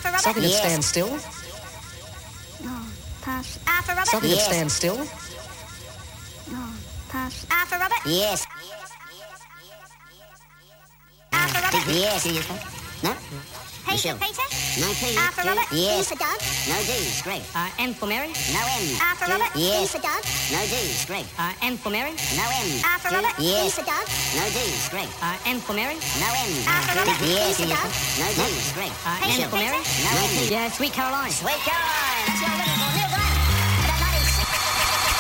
for Robert. Something that Yes. stands still. No, pass. R for Robert. Something Yes. that stands still. No, pass. R for Robert. Yes. R for Robert. Yes. No? P Michelle. for Peter. No P. R for Robert. Yes. D for Doug. No D. Greg. M for Mary. No M. R for Robert. D Yes. for Doug. No D. Greg. M for Mary. No M. R for Robert. D Yes. for Doug. No D. Greg. M for Mary. No M. R for Robert. Yes. D for Doug. No D. Greg. M for Mary. No M. Yeah, Sweet Caroline. Sweet Caroline. That's your little